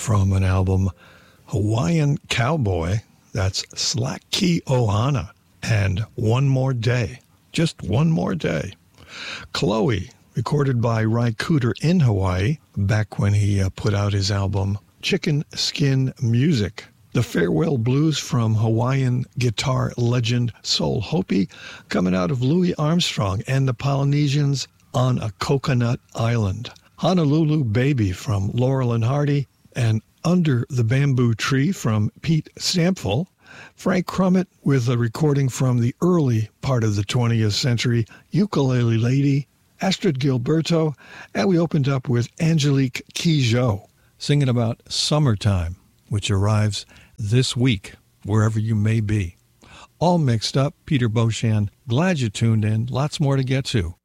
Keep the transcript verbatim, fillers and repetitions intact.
from an album, Hawaiian Cowboy. That's Slack Key Ohana. And One More Day. Just One More Day. Chloe, recorded by Ry Cooder in Hawaii, back when he uh, put out his album, Chicken Skin Music. The Farewell Blues from Hawaiian guitar legend Sol Hopi, coming out of Louis Armstrong and the Polynesians on a Coconut Island. Honolulu Baby from Laurel and Hardy, and Under the Bamboo Tree from Pete Stampfel. Frank Crummett with a recording from the early part of the twentieth century, Ukulele Lady, Astrid Gilberto, and we opened up with Angelique Kidjo singing about summertime, which arrives this week, wherever you may be. All mixed up, Peter Beauchamp. Glad you tuned in. Lots more to get to.